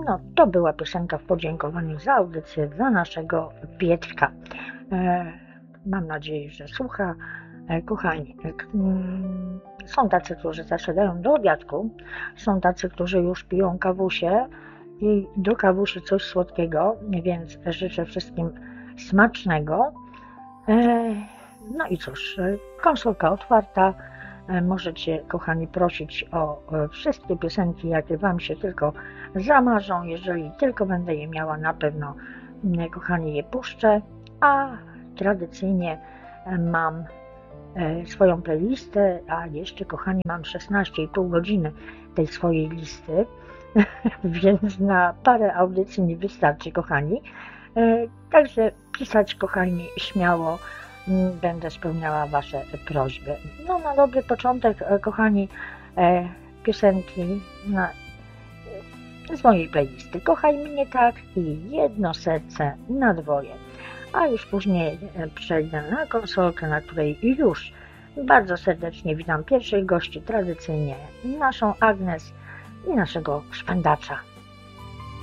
No, to była piosenka w podziękowaniu za audycję dla naszego Pietrka. Mam nadzieję, że słucha. Kochani, są tacy, którzy zasiadają do obiadku, są tacy, którzy już piją kawusie i do kawusi coś słodkiego, więc życzę wszystkim smacznego. No i cóż, konsolka otwarta. Możecie, kochani, prosić o wszystkie piosenki, jakie Wam się tylko zamarzą. Jeżeli tylko będę je miała, na pewno, kochani, je puszczę. A tradycyjnie mam swoją playlistę, a jeszcze, kochani, mam 16,5 godziny tej swojej listy, więc na parę audycji nie wystarczy, kochani. Także pisać, kochani, śmiało, będę spełniała Wasze prośby. No, na dobry początek, kochani, piosenki z mojej playlisty. Kochaj mnie tak i Jedno serce na dwoje. A już później przejdę na konsolkę, na której już bardzo serdecznie witam pierwszych gości, tradycyjnie naszą Agnes i naszego szpandacza.